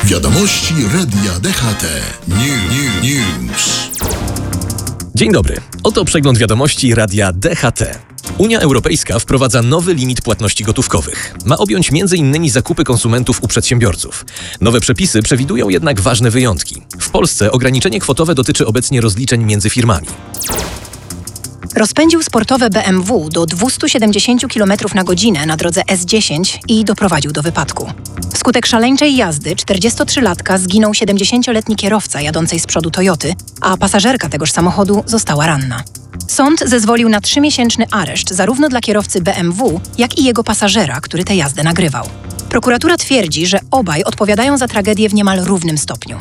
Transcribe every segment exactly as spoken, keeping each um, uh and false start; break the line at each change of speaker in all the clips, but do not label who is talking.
Wiadomości Radia D H T. New, News.
Dzień dobry. Oto przegląd wiadomości Radia D H T. Unia Europejska wprowadza nowy limit płatności gotówkowych. Ma objąć między innymi zakupy konsumentów u przedsiębiorców. Nowe przepisy przewidują jednak ważne wyjątki. W Polsce ograniczenie kwotowe dotyczy obecnie rozliczeń między firmami.
Rozpędził sportowe B M W do dwieście siedemdziesiąt kilometrów na godzinę na drodze S dziesięć i doprowadził do wypadku. Wskutek szaleńczej jazdy czterdziestotrzylatka zginął siedemdziesięcioletni kierowca jadącej z przodu Toyoty, a pasażerka tegoż samochodu została ranna. Sąd zezwolił na trzymiesięczny areszt zarówno dla kierowcy B M W, jak i jego pasażera, który tę jazdę nagrywał. Prokuratura twierdzi, że obaj odpowiadają za tragedię w niemal równym stopniu.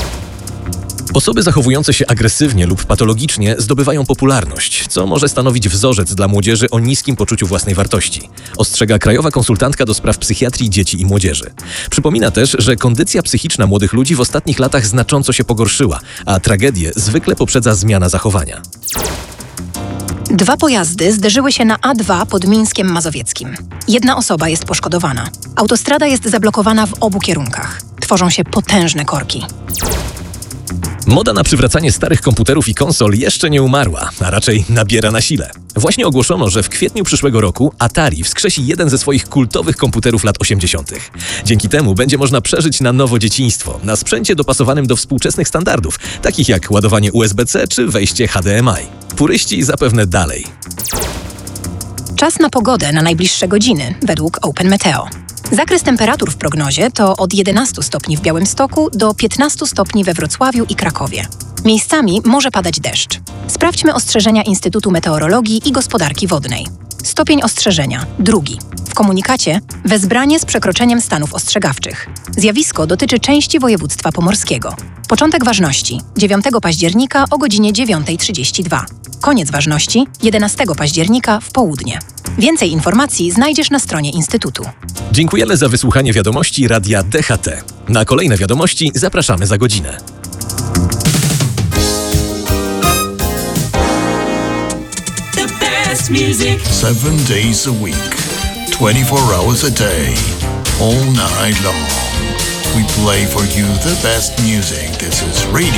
Osoby zachowujące się agresywnie lub patologicznie zdobywają popularność, co może stanowić wzorzec dla młodzieży o niskim poczuciu własnej wartości, ostrzega krajowa konsultantka do spraw psychiatrii dzieci i młodzieży. Przypomina też, że kondycja psychiczna młodych ludzi w ostatnich latach znacząco się pogorszyła, a tragedię zwykle poprzedza zmiana zachowania.
Dwa pojazdy zderzyły się na A dwa pod Mińskiem Mazowieckim. Jedna osoba jest poszkodowana. Autostrada jest zablokowana w obu kierunkach. Tworzą się potężne korki.
Moda na przywracanie starych komputerów i konsol jeszcze nie umarła, a raczej nabiera na sile. Właśnie ogłoszono, że w kwietniu przyszłego roku Atari wskrzesi jeden ze swoich kultowych komputerów lat osiemdziesiątych. Dzięki temu będzie można przeżyć na nowo dzieciństwo, na sprzęcie dopasowanym do współczesnych standardów, takich jak ładowanie U S B C czy wejście H D M I. Puryści zapewne dalej.
Czas na pogodę na najbliższe godziny, według Open Meteo. Zakres temperatur w prognozie to od jedenastu stopni w Białymstoku do piętnastu stopni we Wrocławiu i Krakowie. Miejscami może padać deszcz. Sprawdźmy ostrzeżenia Instytutu Meteorologii i Gospodarki Wodnej. Stopień ostrzeżenia drugi. W komunikacie wezbranie z przekroczeniem stanów ostrzegawczych. Zjawisko dotyczy części województwa pomorskiego. Początek ważności dziewiątego października o godzinie dziewiąta trzydzieści dwa. Koniec ważności jedenastego października w południe. Więcej informacji znajdziesz na stronie Instytutu.
Dziękujemy za wysłuchanie wiadomości Radia D H T. Na kolejne wiadomości zapraszamy za godzinę.
Seven days a week, twenty-four hours a day, all night long. We play for you the best music. This is Radio